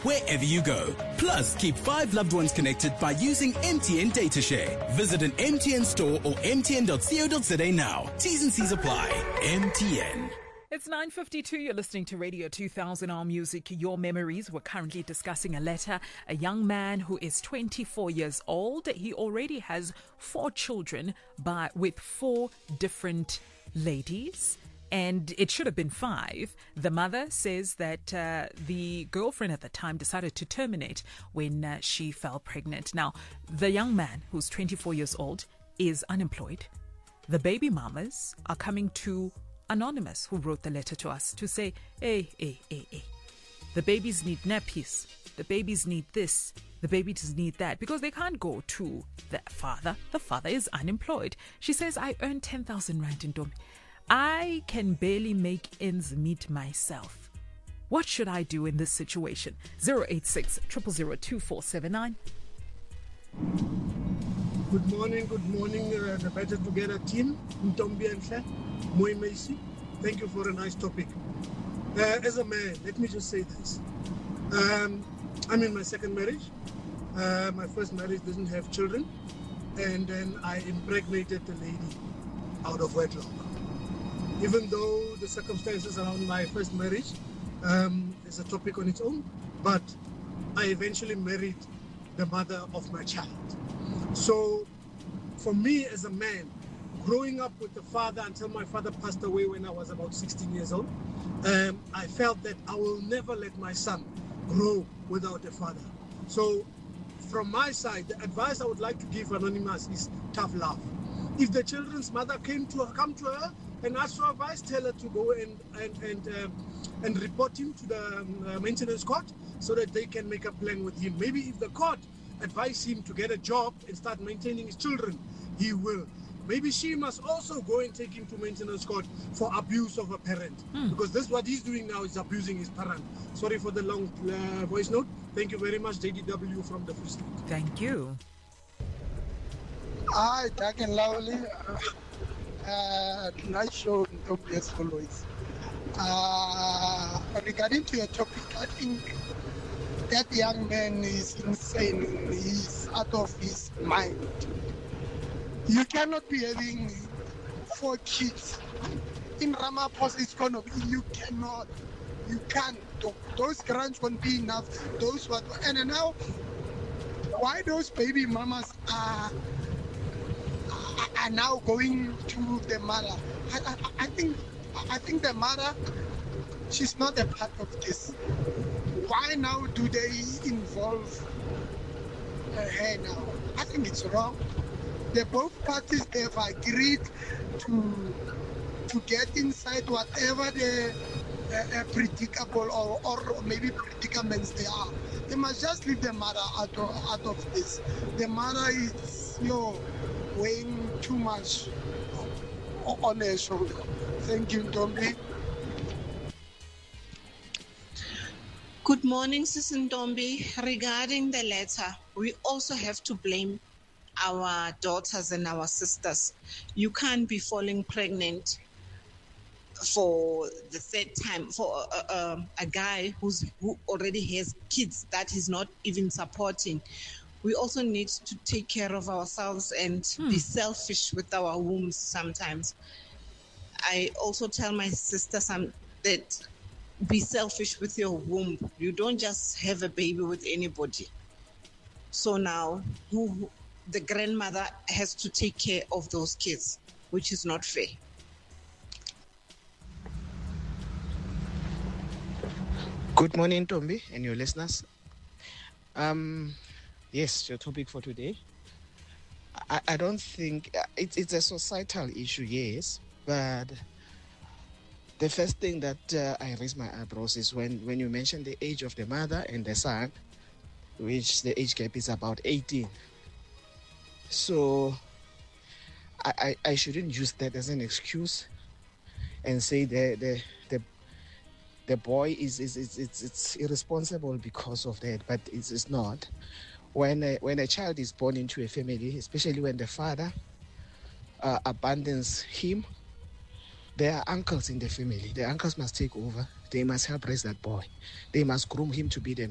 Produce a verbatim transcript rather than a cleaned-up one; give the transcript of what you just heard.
wherever you go. Plus, keep five loved ones connected by using M T N Data Share. Visit an M T N store or m t n dot co dot za now. T's and C's apply. M T N. It's nine fifty-two. You're listening to Radio two thousand R Music, Your Memories. We're currently discussing a letter. A young man who is twenty-four years old. He already has four children by, with four different ladies. And it should have been five. The mother says that uh, the girlfriend at the time decided to terminate when uh, she fell pregnant. Now, the young man, who's twenty-four years old, is unemployed. The baby mamas are coming to Anonymous, who wrote the letter to us, to say, hey, hey, hey, hey, the babies need nappies. The babies need this. The babies need that. Because they can't go to the father. The father is unemployed. She says, I earn ten thousand rand in Ntombi. I can barely make ends meet myself. What should I do in this situation? zero eight six, zero zero zero, two four seven nine. Good morning, good morning, uh, the Better Together team, Ntombi and Hle, Moy Macy. Thank you for a nice topic. Uh, as a man, let me just say this. Um, I'm in my second marriage. Uh, my first marriage didn't have children. And then I impregnated the lady out of wedlock. Even though the circumstances around my first marriage um, is a topic on its own, but I eventually married the mother of my child. So for me as a man, growing up with the father until my father passed away when I was about sixteen years old, um, I felt that I will never let my son grow without a father. So from my side, the advice I would like to give Anonymous is tough love. If the children's mother came to her, come to her and ask for advice, tell her to go and and and, um, and report him to the um, uh, maintenance court so that they can make a plan with him. Maybe if the court advise him to get a job and start maintaining his children, he will. Maybe she must also go and take him to maintenance court for abuse of a parent. Hmm. Because this what he's doing now is abusing his parent. Sorry for the long uh, voice note. Thank you very much, J D W from the Free State. Thank you. Hi, dark and lovely. Uh, nice show, Ntombi, as always. Uh, regarding to your topic, I think that young man is insane. He's out of his mind. You cannot be having four kids. In Ramaphosa, it's going to be, you cannot. You can't. Those grants won't be enough. Those what, and now, why those baby mamas are, are now going to the mother? I, I, I think I think the mother, she's not a part of this. Why now do they involve her now? I think it's wrong. The both parties, they've agreed to to get inside whatever the uh, uh, predicable or, or maybe predicaments they are. They must just leave the mother out of, out of this. The mother is, you know, weighing too much on her shoulder. Thank you, Ntombi. Good morning, Sis Ntombi. Regarding the letter, we also have to blame our daughters and our sisters. You can't be falling pregnant for the third time for a, a, a guy who's who already has kids that he's not even supporting. We also need to take care of ourselves and hmm. be selfish with our wombs sometimes. I also tell my sister some, that be selfish with your womb. You don't just have a baby with anybody. So now who, the grandmother has to take care of those kids, which is not fair. Good morning, Ntombi, and your listeners. Um, yes, your topic for today. I, I don't think it's it's a societal issue, yes, but the first thing that uh, I raise my eyebrows is when, when you mention the age of the mother and the son, which the age gap is about eighteen. So I, I, I shouldn't use that as an excuse and say the the the, the boy is, is, is it's, it's irresponsible because of that, but it's, it's not. When a, when a child is born into a family, especially when the father uh, abandons him, there are uncles in the family. The uncles must take over. They must help raise that boy. They must groom him to be the